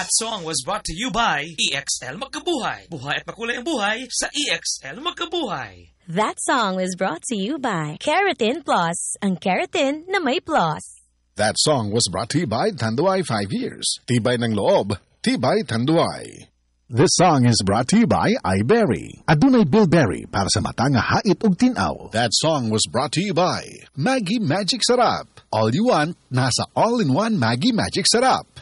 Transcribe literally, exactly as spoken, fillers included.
That song was brought to you by E X L Magkabuhay. Buhay at makulay ang buhay sa E X L Magkabuhay. That song was brought to you by Keratin Plus, ang keratin na may plus. That song was brought to you by Tanduay five years. Tibay ng loob, tibay Tanduay. This song is brought to you by iBerry. Adunay Bilberry para sa mata nga hait ug tinaw. That song was brought to you by Maggie Magic Sarap. All you want, nasa all-in-one Maggie Magic Sarap.